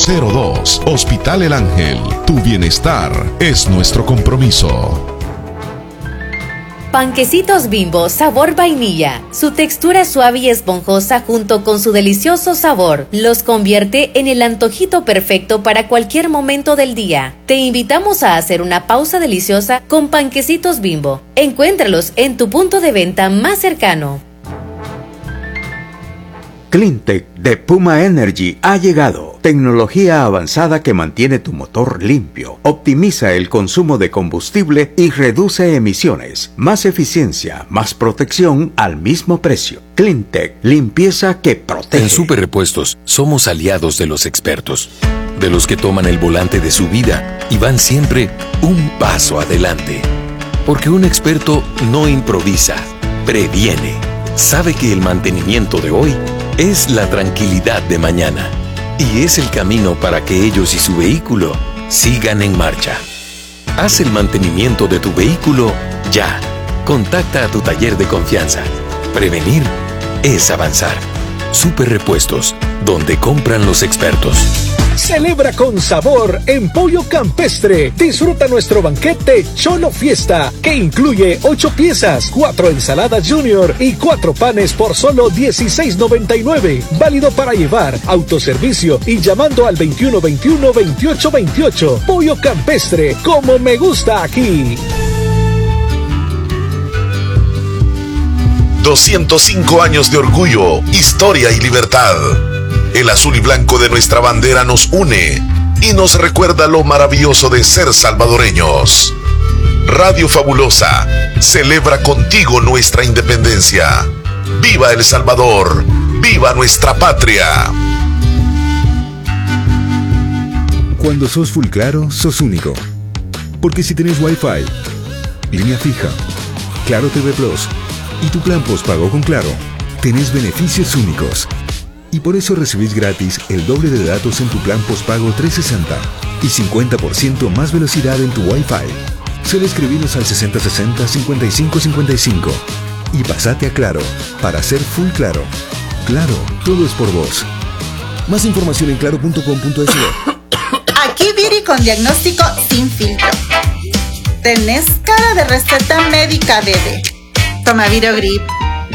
02. Hospital El Ángel. Tu bienestar es nuestro compromiso. Panquecitos Bimbo sabor vainilla. Su textura suave y esponjosa junto con su delicioso sabor los convierte en el antojito perfecto para cualquier momento del día. Te invitamos a hacer una pausa deliciosa con Panquecitos Bimbo. Encuéntralos en tu punto de venta más cercano. Cleantech de Puma Energy ha llegado. Tecnología avanzada que mantiene tu motor limpio, optimiza el consumo de combustible y reduce emisiones. Más eficiencia, más protección al mismo precio. Cleantech, limpieza que protege. En Super Repuestos somos aliados de los expertos, de los que toman el volante de su vida y van siempre un paso adelante. Porque un experto no improvisa, previene. Sabe que el mantenimiento de hoy es la tranquilidad de mañana y es el camino para que ellos y su vehículo sigan en marcha. Haz el mantenimiento de tu vehículo ya. Contacta a tu taller de confianza. Prevenir es avanzar. Super Repuestos, donde compran los expertos. Celebra con sabor en Pollo Campestre. Disfruta nuestro banquete Cholo Fiesta, que incluye 8 piezas, 4 ensaladas Junior y 4 panes por solo $16.99. Válido para llevar, autoservicio y llamando al 2121-2828. Pollo Campestre, como me gusta aquí. 205 años de orgullo, historia y libertad. El azul y blanco de nuestra bandera nos une y nos recuerda lo maravilloso de ser salvadoreños. Radio Fabulosa celebra contigo nuestra independencia. ¡Viva El Salvador! ¡Viva nuestra patria! Cuando sos Full Claro, sos único. Porque si tenés Wi-Fi, línea fija, Claro TV Plus y tu plan postpago con Claro, tenés beneficios únicos. Y por eso recibís gratis el doble de datos en tu plan postpago 360 y 50% más velocidad en tu Wi-Fi. Solo escribinos al 6060-5555 y pasate a Claro para ser Full Claro. Claro, todo es por vos. Más información en claro.com.es. Aquí Viri con diagnóstico sin filtro. Tenés cara de receta médica, bebé. Toma Virogrip.